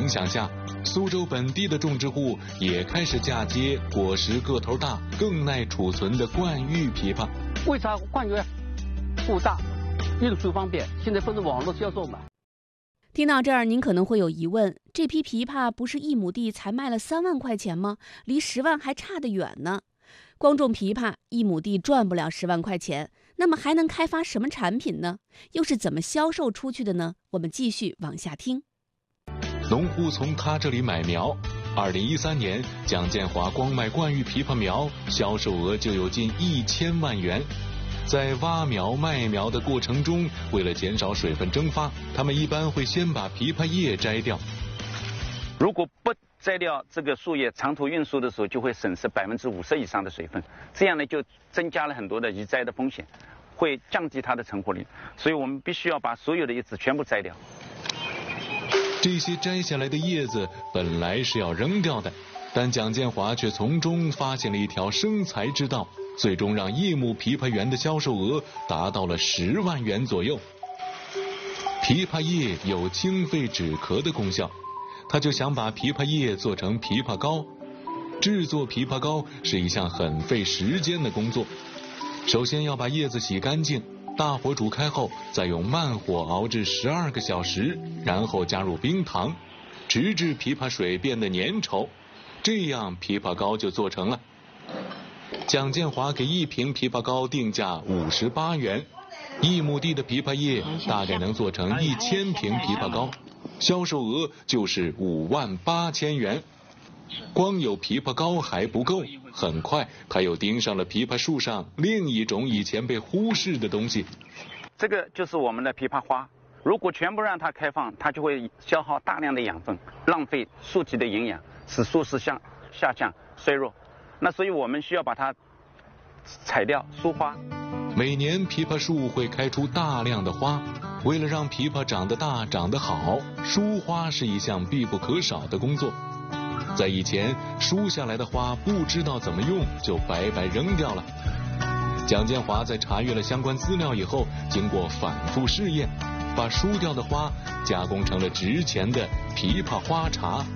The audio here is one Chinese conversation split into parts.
影响下，苏州本地的种植户也开始嫁接果实个头大、更耐储存的冠玉枇杷。 为啥冠玉不大，运输方便？现在分是网络销售嘛。 听到这儿，您可能会有疑问：这批枇杷不是1亩地才卖了3万块钱吗？离10万还差得远呢。光种枇杷，1亩地赚不了10万块钱，那么还能开发什么产品呢？又是怎么销售出去的呢？我们继续往下听。 农户从他这里买苗，2013年，蒋建华光卖冠玉枇杷苗销售额就有近1000万元。在挖苗卖苗的过程中，为了减少水分蒸发，他们一般会先把枇杷叶摘掉。 如果不摘掉这个树叶，长途运输的时候就会损失50%以上的水分，这样呢就增加了很多的移栽的风险，会降低它的成活率。所以我们必须要把所有的叶子全部摘掉。 这些摘下来的叶子本来是要扔掉的，但蒋建华却从中发现了一条生财之道，最终让1亩枇杷园的销售额达到了10万元左右。枇杷叶有清肺止咳的功效，他就想把枇杷叶做成枇杷膏。制作枇杷膏是一项很费时间的工作，首先要把叶子洗干净，大火煮开后，再用慢火熬制12个小时，然后加入冰糖，直至枇杷水变得粘稠，这样枇杷膏就做成了。蒋建华给1瓶枇杷膏定价58元，1亩地的枇杷叶大概能做成1000瓶枇杷膏，销售额就是58000元。光有枇杷膏还不够，很快他又盯上了枇杷树上另一种以前被忽视的东西。 这个就是我们的枇杷花，如果全部让它开放，它就会消耗大量的养分，浪费树体的营养，使树势下降衰弱。那所以我们需要把它采掉疏花。 每年枇杷树会开出大量的花，为了让枇杷长得大长得好，疏花是一项必不可少的工作。在以前，疏下来的花不知道怎么用，就白白扔掉了。蒋建华在查阅了相关资料以后，经过反复试验，把疏掉的花加工成了值钱的枇杷花茶。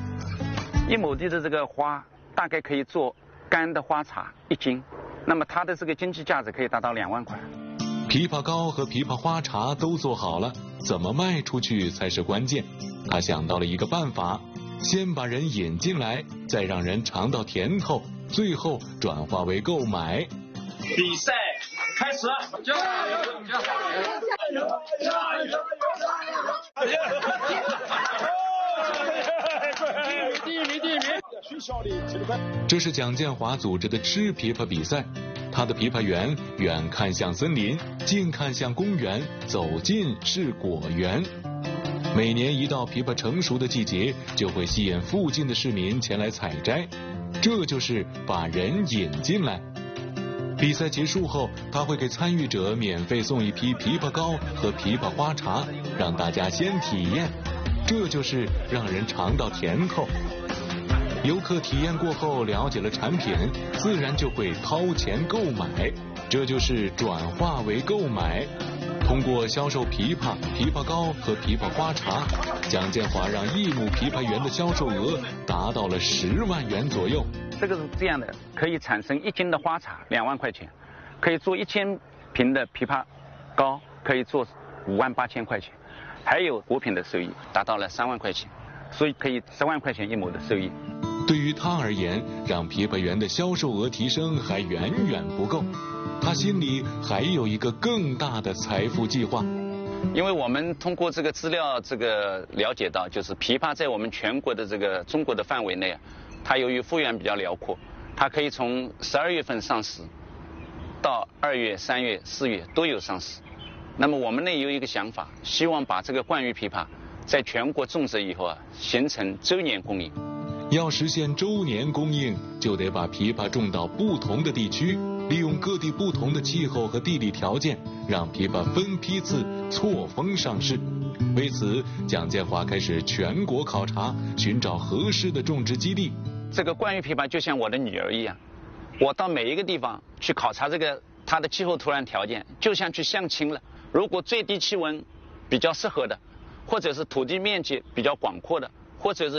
1亩地的这个花大概可以做干的花茶1斤，那么它的这个经济价值可以达到2万块。 枇杷膏和枇杷花茶都做好了，怎么卖出去才是关键。他想到了一个办法，先把人引进来，再让人尝到甜头，最后转化为购买。 比赛开始！加油！加油！第一名！ 这是蒋建华组织的吃枇杷比赛，他的枇杷园远看像森林，近看像公园，走近是果园。每年一到枇杷成熟的季节，就会吸引附近的市民前来采摘，这就是把人引进来。比赛结束后，他会给参与者免费送一批枇杷膏和枇杷花茶，让大家先体验，这就是让人尝到甜头。游客体验过后了解了产品，自然就会掏钱购买，这就是转化为购买。通过销售枇杷、枇杷膏和枇杷花茶，蒋建华让1亩枇杷园的销售额达到了10万元左右。 这个是这样的，可以产生1斤的花茶2万块钱，可以做1000瓶的枇杷膏，可以做58000块钱，还有果品的收益达到了3万块钱，所以可以10万块钱1亩的收益。 对于他而言，让枇杷园的销售额提升还远远不够，他心里还有一个更大的财富计划。 因为我们通过这个资料了解到，就是枇杷在我们全国的中国的范围内，它由于幅员比较辽阔，它可以从12月份上市到2月、3月、4月都有上市。那么我们呢有一个想法，希望把这个冠玉枇杷在全国种植以后形成周年供应。 要实现周年供应，就得把枇杷种到不同的地区，利用各地不同的气候和地理条件，让枇杷分批次错峰上市。为此，蒋建华开始全国考察，寻找合适的种植基地。 这个冠玉枇杷就像我的女儿一样，我到每一个地方去考察它的气候土壤条件，就像去相亲了。如果最低气温比较适合的，或者是土地面积比较广阔的，或者是